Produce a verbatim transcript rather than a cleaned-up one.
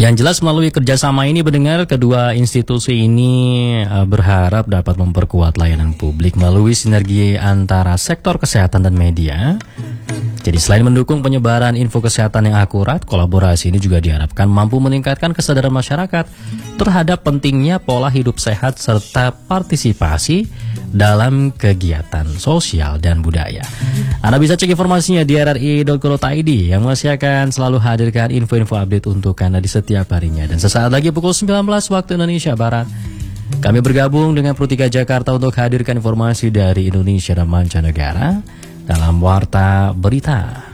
Yang jelas melalui kerjasama ini mendengar kedua institusi ini uh, berharap dapat memperkuat layanan publik melalui sinergi antara sektor kesehatan dan media. Jadi selain mendukung penyebaran info kesehatan yang akurat, kolaborasi ini juga diharapkan mampu meningkatkan kesadaran masyarakat terhadap pentingnya pola hidup sehat serta partisipasi dalam kegiatan sosial dan budaya. Anda bisa cek informasinya di r r i dot co dot i d yang masih akan selalu hadirkan info-info update untuk Anda di setiap harinya. Dan sesaat lagi pukul sembilan belas waktu Indonesia Barat, kami bergabung dengan Pro tiga Jakarta untuk hadirkan informasi dari Indonesia dan mancanegara dalam Warta Berita.